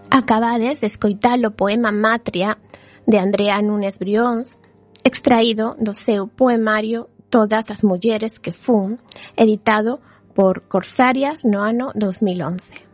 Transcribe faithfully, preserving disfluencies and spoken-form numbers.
Acabades de escoitar o poema Matria de Andrea Nunes Brións, extraído do seu poemario Todas as mulleres que fun, editado por Corsarias no ano dos mil once.